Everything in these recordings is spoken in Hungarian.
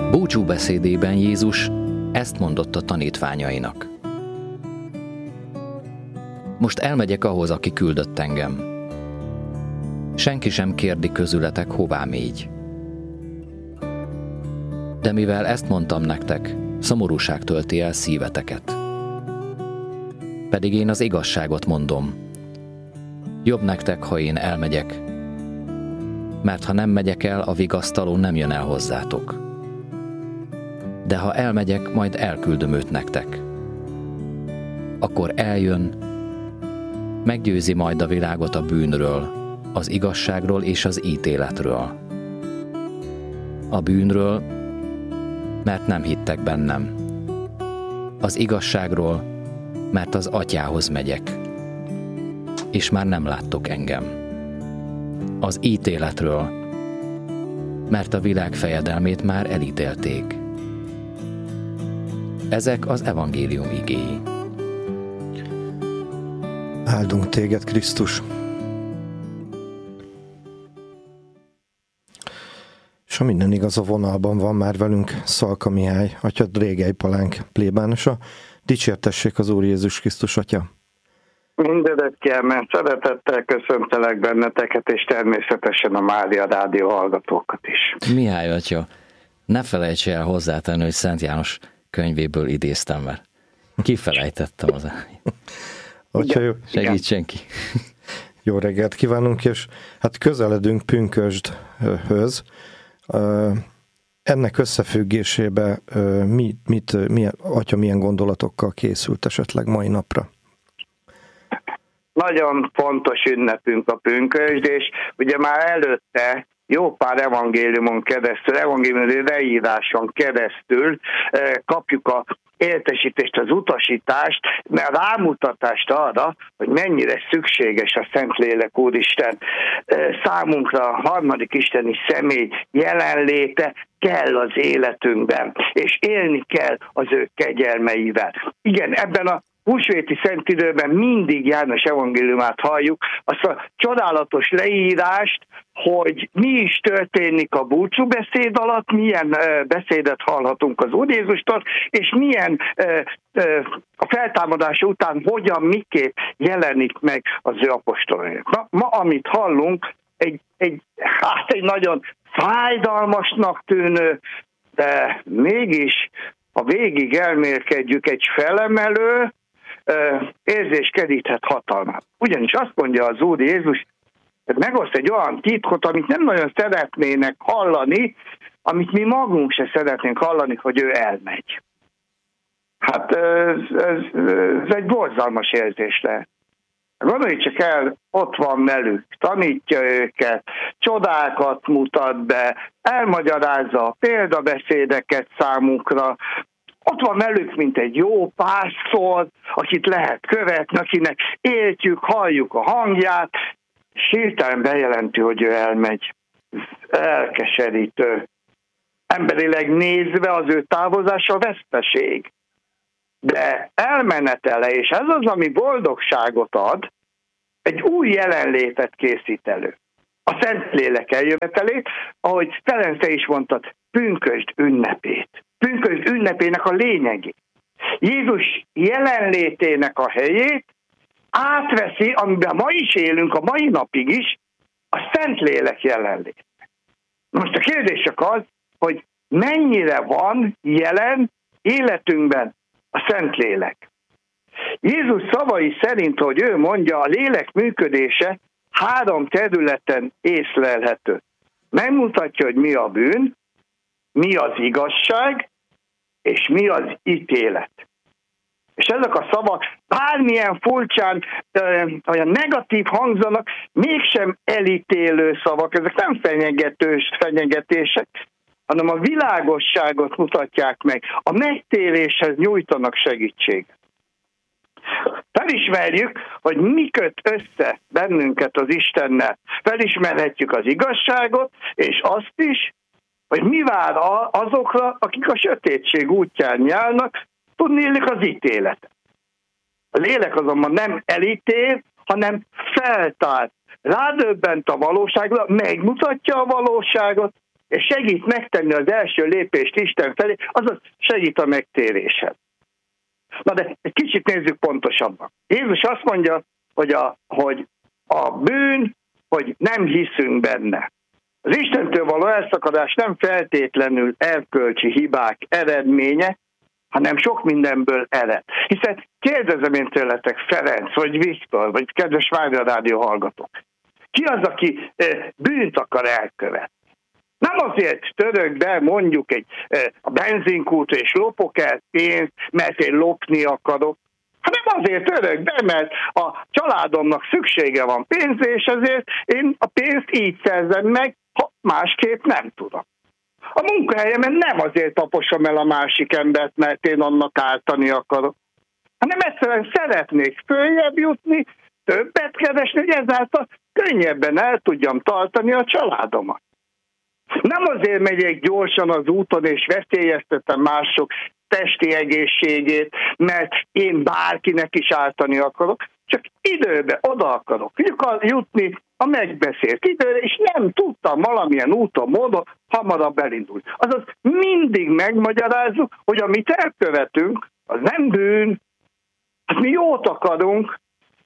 Búcsúbeszédében Jézus ezt mondott a tanítványainak. Most elmegyek ahhoz, aki küldött engem. Senki sem kérdi közületek, hová mégy. De mivel ezt mondtam nektek, szomorúság tölti el szíveteket. Pedig én az igazságot mondom. Jobb nektek, ha én elmegyek, mert ha nem megyek el, a vigasztaló nem jön el hozzátok. De ha elmegyek, majd elküldöm őt nektek. Akkor eljön, meggyőzi majd a világot a bűnről, az igazságról és az ítéletről. A bűnről, mert nem hittek bennem. Az igazságról, mert az Atyához megyek, és már nem láttok engem. Az ítéletről, mert a világ fejedelmét már elítélték. Ezek az evangélium igéi. Áldunk téged, Krisztus! És ha minden igaz, a vonalban van már velünk Szalka Mihály, atya Drégely Palánk plébánosa. Dicsértessék az Úr Jézus Krisztus, atya! Mindenet kell, mert szeretettel köszöntelek benneteket, és természetesen a Mária Rádió hallgatókat is. Mihály atya, ne felejts el hozzátenni, hogy Szent János könyvéből idéztem, mert kifelejtettem az segítsen ki. Jó reggelt kívánunk, és hát közeledünk pünkösdhöz. Ennek összefüggésébe atya milyen gondolatokkal készült esetleg mai napra? Nagyon fontos ünnepünk a pünkösd, és ugye már előtte jó pár evangéliumon keresztül, evangéliumi leíráson keresztül kapjuk a értesítést, az utasítást, mert rámutatást arra, hogy mennyire szükséges a Szentlélek Úristen számunkra, a harmadik isteni személy jelenléte kell az életünkben, és élni kell az ő kegyelmeivel. Igen, ebben a húsvéti szent időben mindig János evangéliumát halljuk, azt a csodálatos leírást, hogy mi is történik a búcsúbeszéd alatt, milyen beszédet hallhatunk az Úr Jézustól, és milyen a feltámadása után hogyan, miképp jelenik meg az ő apostolainak. Ma amit hallunk, egy nagyon fájdalmasnak tűnő, de mégis, ha végig elmélkedjük, egy felemelő, érzéskedíthet hatalmát. Ugyanis azt mondja az Úr Jézus, hogy megoszt egy olyan titkot, amit nem nagyon szeretnének hallani, amit mi magunk se szeretnénk hallani, hogy ő elmegy. Hát ez egy borzalmas érzés lehet. Gondolj csak el, ott van velük, tanítja őket, csodákat mutat be, elmagyarázza a példabeszédeket számukra, ott van velük, mint egy jó pásztor, akit lehet követni, akinek éltjük, halljuk a hangját, és hirtelen bejelenti, hogy ő elmegy. Elkeserítő. Emberileg nézve az ő távozása veszteség. De elmenetele, és ez az, ami boldogságot ad, egy új jelenlétet készít elő. A Szentlélek eljövetelét, ahogy Ferenc is mondtad, pünkösd ünnepét. Pünkösd ünnepének a lényegét. Jézus jelenlétének a helyét átveszi, amiben ma is élünk, a mai napig is, a Szentlélek jelenlét. Most a kérdés csak az, hogy mennyire van jelen életünkben a Szentlélek. Jézus szavai szerint, hogy ő mondja, a lélek működése 3 területen észlelhető. Megmutatja, hogy mi a bűn, mi az igazság, és mi az ítélet. És ezek a szavak bármilyen furcsán, olyan negatív hangzanak, mégsem elítélő szavak, ezek nem fenyegetések, hanem a világosságot mutatják meg, a megtéréshez nyújtanak segítséget. Felismerjük, hogy mi köt össze bennünket az Istennel. Felismerhetjük az igazságot, és azt is, hogy mi vár azokra, akik a sötétség útján járnak, tudnélik az ítéletet. A lélek azonban nem elítél, hanem feltár. Rádöbbent a valóságra, megmutatja a valóságot, és segít megtenni az első lépést Isten felé, azaz segít a megtérésen. Na de egy kicsit nézzük pontosabban. Jézus azt mondja, hogy a bűn, hogy nem hiszünk benne. Az Istentől való elszakadás nem feltétlenül erkölcsi hibák eredménye, hanem sok mindenből ered. Hiszen kérdezem én tőletek, Ferenc, vagy Viktor, vagy kedves Mária Rádió hallgatók, ki az, aki bűnt akar elkövetni? Nem azért török be mondjuk a benzinkútra és lopok el pénzt, mert én lopni akarok, hanem azért török be, mert a családomnak szüksége van pénzre, és ezért én a pénzt így szerzem meg, ha másképp nem tudom. A munkahelyemen nem azért taposom el a másik embert, mert én annak ártani akarok, hanem egyszerűen szeretnék följebb jutni, többet keresni, hogy ezáltal könnyebben el tudjam tartani a családomat. Nem azért megyek gyorsan az úton és veszélyeztetem mások testi egészségét, mert én bárkinek is ártani akarok, csak időbe oda akarok jutni a megbeszélt időre, és nem tudtam valamilyen úton, módon hamarabb elindulni. Azaz mindig megmagyarázzuk, hogy amit elkövetünk, az nem bűn, hát mi jót akarunk.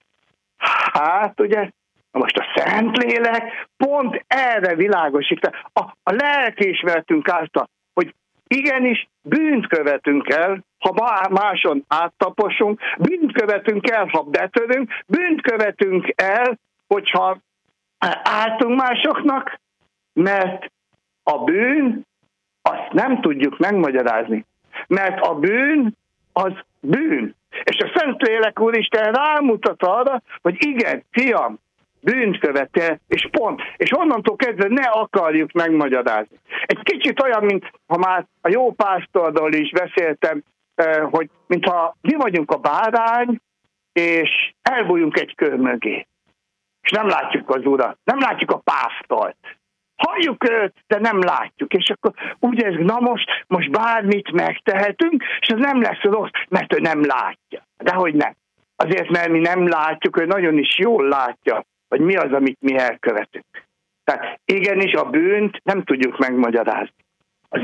Hát ugye, most a Szentlélek pont erre világosít. A lelkiismeretünk által, hogy igenis bűnt követünk el, ha máson áttaposunk, bűnt követünk el, ha betörünk, bűnt követünk el, hogyha ártunk másoknak, mert a bűn, azt nem tudjuk megmagyarázni. Mert a bűn, az bűn. És a Szentlélek Úristen rámutat arra, hogy igen, fiam, bűnt követel, és pont. És onnantól kezdve ne akarjuk megmagyarázni. Egy kicsit olyan, mint ha már a jó pásztorról is beszéltem, hogy mintha mi vagyunk a bárány, és elbújunk egy kő mögé. És nem látjuk az Urat, nem látjuk a pásztort. Halljuk őt, de nem látjuk. És akkor úgy érzünk, na most bármit megtehetünk, és ez nem lesz rossz, mert ő nem látja. Dehogy nem. Azért, mert mi nem látjuk, ő nagyon is jól látja, hogy mi az, amit mi elkövetünk. Tehát igenis a bűnt nem tudjuk megmagyarázni. Az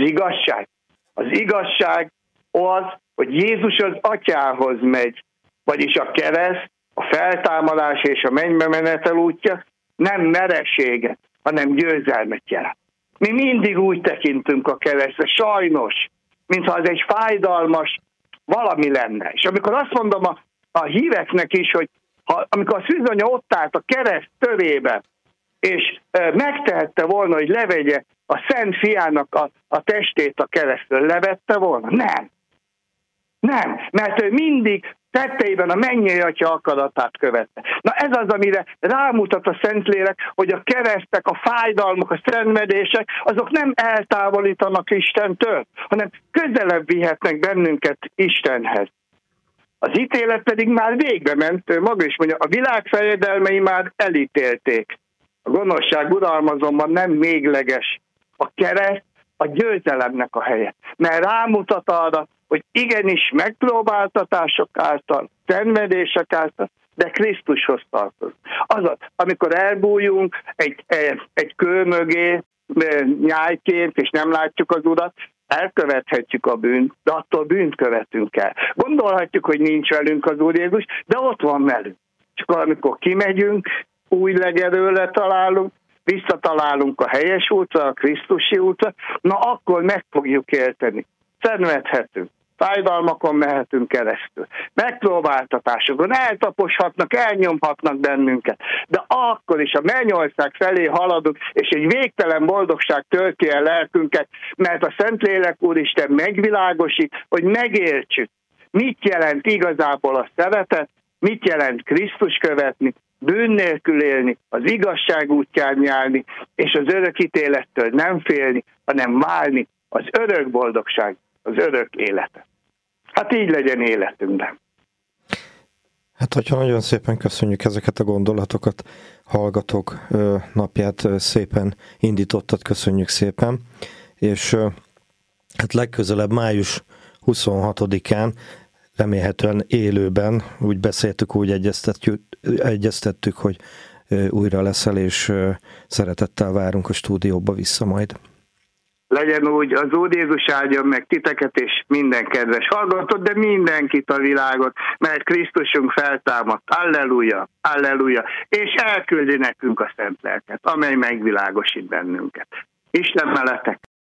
igazság az, hogy Jézus az Atyához megy, vagyis a kereszt, a feltámadás és a mennybe menetel útja nem mereséget, hanem győzelmet jelent. Mi mindig úgy tekintünk a keresztre, sajnos, mintha az egy fájdalmas valami lenne. És amikor azt mondom a híveknek is, hogy amikor a szűzanya ott állt a kereszt tövébe, és megtehette volna, hogy levegye a Szent Fiának a testét a keresztről, levette volna? Nem, mert ő mindig tetteiben a mennyei Atya akaratát követte. Na ez az, amire rámutat a Szentlélek, hogy a keresztek, a fájdalmak, a szenvedések, azok nem eltávolítanak Istentől, hanem közelebb vihetnek bennünket Istenhez. Az ítélet pedig már végbe ment, ő maga is mondja, a világ fejedelmei már elítélték. A gonoszság uralma azonban nem végleges. A kereszt a győzelemnek a helye. Mert rámutat arra, hogy igenis megpróbáltatások által, szenvedések által, de Krisztushoz tartozunk. Azaz, amikor elbújunk egy kő mögé nyájként, és nem látjuk az Urat, elkövethetjük a bűnt, de attól bűnt követünk el. Gondolhatjuk, hogy nincs velünk az Úr Jézus, de ott van velünk. Csak amikor kimegyünk, új legerőre találunk, visszatalálunk a helyes útra, a Krisztusi útra, na akkor meg fogjuk érteni. Szenvedhetünk, fájdalmakon mehetünk keresztül, megpróbáltatásokon eltaposhatnak, elnyomhatnak bennünket, de akkor is a mennyország felé haladunk, és egy végtelen boldogság tölti el lelkünket, mert a Szentlélek Úristen megvilágosít, hogy megértsük, mit jelent igazából a szeretet, mit jelent Krisztus követni, bűn nélkül élni, az igazság útján járni, és az örök ítélettől nem félni, hanem válni az örök boldogság, az örök életet. Hát így legyen életünkben. Hát, hogyha nagyon szépen köszönjük ezeket a gondolatokat, hallgatók napját szépen indítottad, köszönjük szépen, és hát legközelebb május 26-án remélhetően élőben, úgy beszéltük, úgy egyeztettük, hogy újra leszel, és szeretettel várunk a stúdióba vissza majd. Legyen úgy, az Úr Jézus áldjon meg titeket és minden kedves hallgatót, de mindenkit a világot, mert Krisztusunk feltámadt. Alleluja, alleluja. És elküldi nekünk a szent lelket, amely megvilágosít bennünket. Isten veletek!